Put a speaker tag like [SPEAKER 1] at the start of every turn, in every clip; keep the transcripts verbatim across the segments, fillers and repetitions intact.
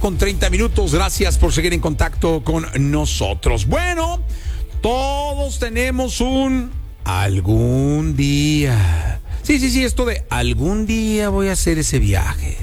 [SPEAKER 1] con treinta minutos. Gracias por seguir en contacto con nosotros. Bueno, todos tenemos un algún día. Sí, sí, sí, esto de algún día voy a hacer ese viaje.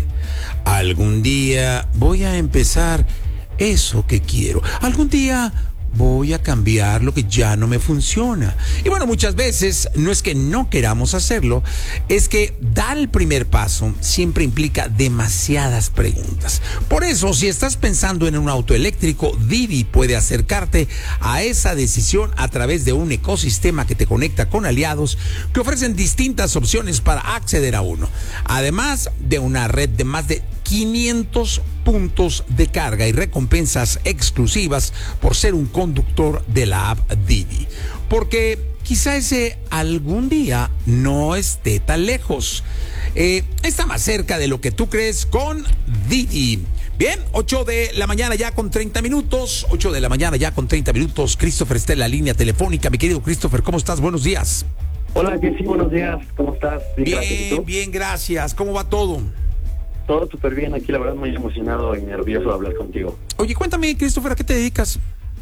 [SPEAKER 1] Algún día voy a empezar eso que quiero. Algún día voy a cambiar lo que ya no me funciona. Y bueno, muchas veces no es que no queramos hacerlo, es que dar el primer paso siempre implica demasiadas preguntas. Por eso, si estás pensando en un auto eléctrico, Didi puede acercarte a esa decisión a través de un ecosistema que te conecta con aliados que ofrecen distintas opciones para acceder a uno. Además de una red de más de quinientos puntos de carga y recompensas exclusivas por ser un conductor de la app Didi. Porque quizá ese algún día no esté tan lejos. Eh, está más cerca de lo que tú crees con Didi. Bien, ocho de la mañana ya con treinta minutos. ocho de la mañana ya con treinta minutos. Christopher está en la línea telefónica. Mi querido Christopher, ¿cómo estás? Buenos días.
[SPEAKER 2] Hola, Jessy, buenos días. ¿Cómo estás?
[SPEAKER 1] Bien, gracias, bien, gracias. ¿Cómo va todo?
[SPEAKER 2] Todo súper bien, aquí la verdad muy emocionado y nervioso de hablar contigo.
[SPEAKER 1] Oye, cuéntame, Christopher, ¿a qué te dedicas?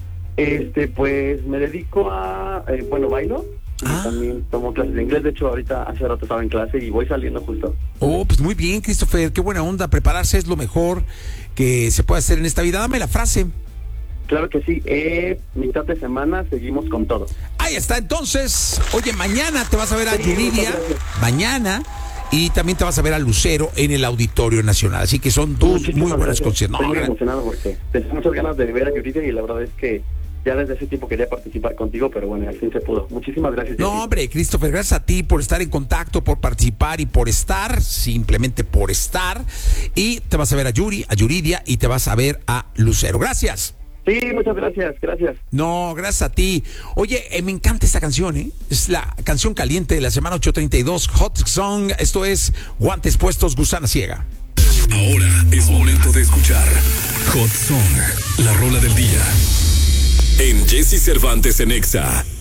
[SPEAKER 2] Este, pues me dedico a, eh, bueno, bailo.
[SPEAKER 1] Ah.
[SPEAKER 2] Y también tomo clases de inglés, de hecho ahorita hace rato estaba en clase y voy saliendo justo.
[SPEAKER 1] Oh, pues muy bien, Christopher, qué buena onda, prepararse es lo mejor que se puede hacer en esta vida. Dame la frase.
[SPEAKER 2] Claro que sí, eh, mitad de semana seguimos con todo.
[SPEAKER 1] Ahí está, entonces, oye, mañana te vas a ver a Yuridia, mañana, y también te vas a ver a Lucero en el Auditorio Nacional, así que son dos
[SPEAKER 2] Muchísimas
[SPEAKER 1] muy buenas
[SPEAKER 2] gracias.
[SPEAKER 1] conciertos.
[SPEAKER 2] Estoy
[SPEAKER 1] No,
[SPEAKER 2] muy
[SPEAKER 1] gran-
[SPEAKER 2] emocionado porque tenía muchas ganas de ver a Yuridia y la verdad es que ya desde ese tiempo quería participar contigo, pero bueno, al fin se pudo. Muchísimas gracias.
[SPEAKER 1] No,
[SPEAKER 2] Jessy.
[SPEAKER 1] hombre, Christopher, gracias a ti por estar en contacto, por participar y por estar, simplemente por estar. Y te vas a ver a Yuri, a Yuridia y te vas a ver a Lucero. Gracias.
[SPEAKER 2] Sí, muchas gracias, gracias.
[SPEAKER 1] No, gracias a ti. Oye, eh, me encanta esta canción, ¿eh? Es la canción caliente de la semana ocho treinta y dos, Hot Song. Esto es Guantes Puestos, Gusana Ciega.
[SPEAKER 3] Ahora es momento de escuchar Hot Song, la rola del día. En Jessy Cervantes en Exa.